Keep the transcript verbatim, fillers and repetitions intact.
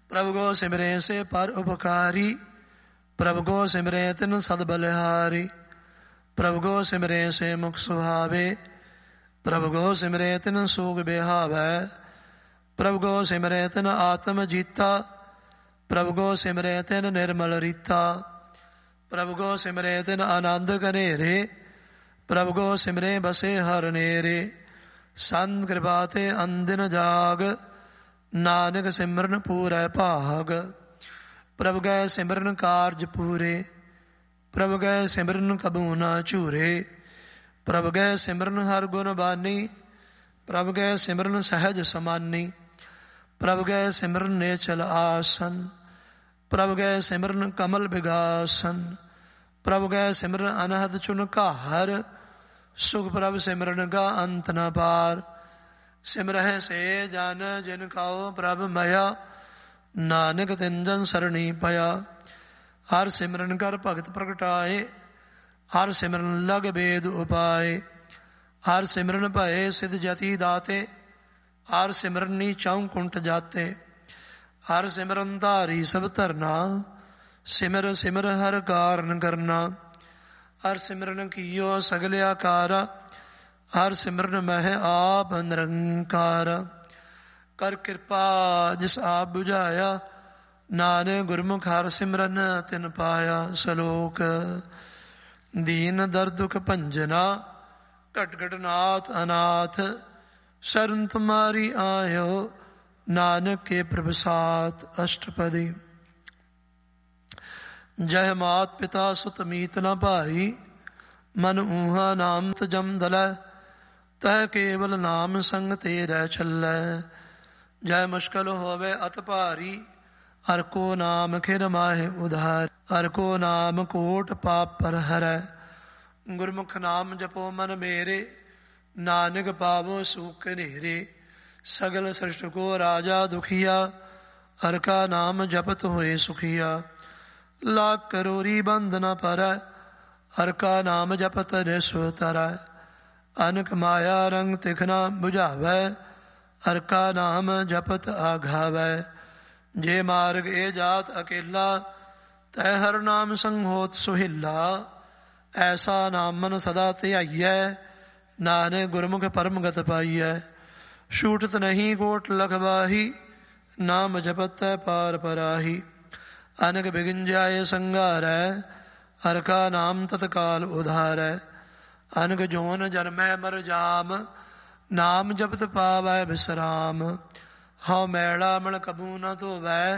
प्रभु को सिमरे से पर उपकारी, प्रभु को सिमरे तिन सद बलिहारी। प्रभु को सिमरे से मुख सुहावे, प्रभु को सिमरे तिन सूग बिहावै। प्रभु को सिमरे तिन आत्म जीता, प्रभु को सिमरे तिन निर्मल रीता। प्रभु को सिमरे तिन आनंद कनेरे, प्रभु को सिमरे बसे हर नेरे। संत कृपा ते अंदिन जाग, नानक सिमरन पूरै भाग। प्रभु गए सिमरन कारज पूरे, प्रभु गए सिमरन कबू न झूरे। प्रभु गए सिमरन हर गुण बानी, प्रभु गए सिमरन सहज समानी। प्रभु गए सिमरन नेचल आसन, प्रभु गए सिमरन कमल बिगासन। प्रभु गए सिमरन अनहद चुन कार, सुख प्रभु सिमरन का अंत न पार। सिमरह से जान जिन खाओ प्रभ मया, नानक तिन जन सरणी पया। हर सिमरन कर भगत प्रगटाए, हर सिमरन लग बेद उपाय। हर सिमरन भये सिद्ध जति दाते, हर सिमरन नी चौं कुंठ जाते। हर सिमरन धारी सब धरना, सिमर सिमर हर कारण करना। हर सिमरन कियो सगल आकारा, हर सिमरन मह आप निरंकार। कर कृपा जिस आप बुझाया, नानक गुरमुख हर सिमरन तिन पाया। सलोक दीन दर्द दुख भंजना, घट घट नाथ अनाथ। शरण तुम्हारी आयो, नानक के प्रभुसात। अष्टपदी। जय मात पिता सुत मीत न भाई, मन ऊहा नाम तजम दलै। तह केवल नाम संग तेरै चलै। जय मुश्किल होवे अत भारी, हर को नाम खिर माहे उधार। हर को नाम कोट पाप पर हरै, गुरमुख नाम जपो मन मेरे। नानक पावो सुख नेरे, सगल सृष्टि को राजा दुखिया। हर का नाम जपत होए सुखिया, लाख करोरी बंद न परै। हर का नाम जपत निसो तरੈ, अनक माया रंग तिखना बुझावै। हर का नाम जपत आघावै। जे मार्ग ए जात अकेला, तै हर नाम संग होत सुहिला। ऐसा नाम मन सदा ध्याइयै, नानक गुरमुख परम गत पाइयै। छूटत नहीं कोट लखबाही, नाम जपत पार पराही। अनक बिघिन जाए संगारै, हर का नाम तत्काल उधारै। अनक जोन जन्मै मर जाम, नाम जपत पावै विश्राम। हौ मैला मन कबू न धोवै,